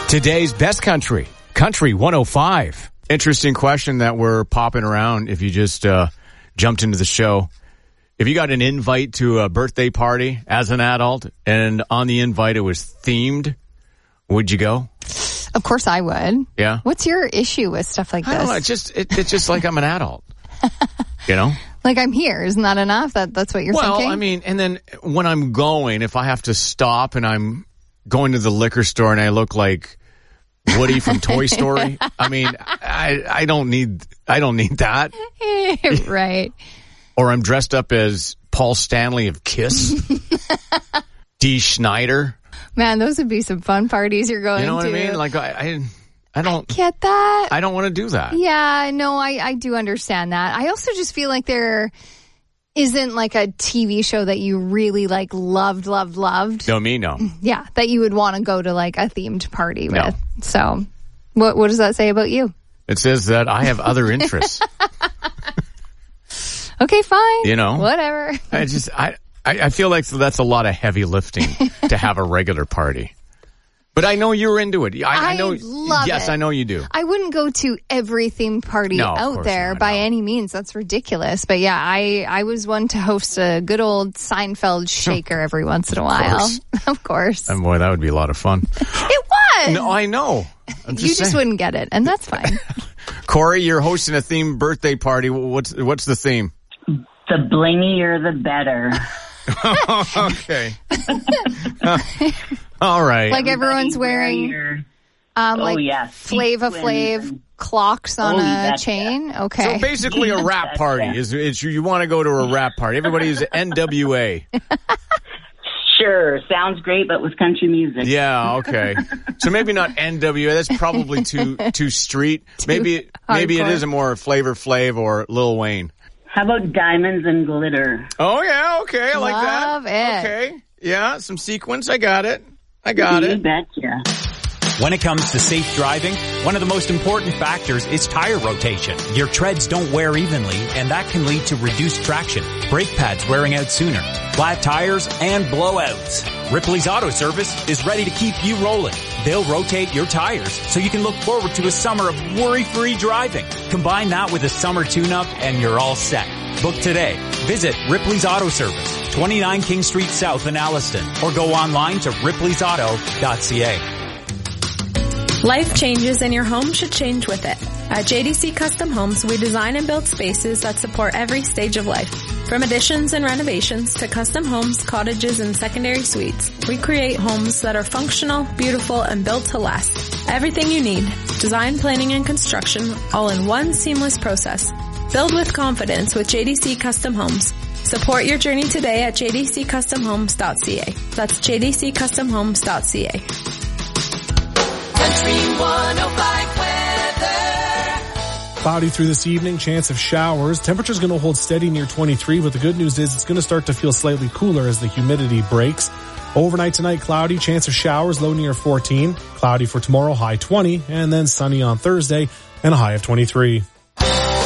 Today's best country, Country 105. Interesting question that we're popping around if you just jumped into the show. If you got an invite to a birthday party as an adult and on the invite it was themed, would you go? Of course I would. Yeah. What's your issue with stuff like this? I don't know. It's just like I'm an adult. You know? Like I'm here. Isn't that enough? That's what you're thinking? Well, I mean, and then when I'm going, if I have to stop and I'm going to the liquor store and I look like Woody from Toy Story, I mean, I don't need that. Right. Or I'm dressed up as Paul Stanley of Kiss. Dee Schneider. Man, those would be some fun parties you're going to. You know what I mean? Like I don't get that. I don't want to do that. Yeah, no, I do understand that. I also just feel like there isn't like a TV show that you really like loved. No, me, no. Yeah, that you would want to go to like a themed party No. with. So, what does that say about you? It says that I have other interests. Okay, fine. You know, whatever. I feel like that's a lot of heavy lifting to have a regular party. But I know you're into it. I know. Love yes, it. I know you do. I wouldn't go to every themed party out there by any means. That's ridiculous. But yeah, I was one to host a good old Seinfeld shaker every once in a while. Of course. And boy, that would be a lot of fun. It was. No, I know. You just wouldn't get it, and that's fine. Corey, you're hosting a themed birthday party. What's the theme? The blingier, the better. Okay. All right. Like everyone's wearing Flava Flav clocks on a chain. Okay. So basically a rap party is you want to go to a rap party. Everybody is NWA. Sure. Sounds great, but with country music. Yeah, okay. So maybe not NWA. That's probably too street. Maybe it is a more Flavor Flav or Lil Wayne. How about diamonds and glitter? Oh, yeah, okay. I like that. Love it. Okay. Yeah, some sequence. I got it. You betcha. When it comes to safe driving, one of the most important factors is tire rotation. Your treads don't wear evenly, and that can lead to reduced traction, brake pads wearing out sooner, flat tires, and blowouts. Ripley's Auto Service is ready to keep you rolling. They'll rotate your tires so you can look forward to a summer of worry-free driving. Combine that with a summer tune-up and you're all set. Book today. Visit Ripley's Auto Service, 29 King Street South in Alliston, or go online to ripley'sauto.ca. Life changes and your home should change with it. At JDC Custom Homes, we design and build spaces that support every stage of life. From additions and renovations to custom homes, cottages, and secondary suites, we create homes that are functional, beautiful, and built to last. Everything you need, design, planning, and construction, all in one seamless process. Build with confidence with JDC Custom Homes. Support your journey today at jdccustomhomes.ca. That's jdccustomhomes.ca. Country 105 weather. Cloudy through this evening, chance of showers. Temperature's going to hold steady near 23, but the good news is it's going to start to feel slightly cooler as the humidity breaks. Overnight tonight, cloudy, chance of showers, low near 14. Cloudy for tomorrow, high 20, and then sunny on Thursday and a high of 23.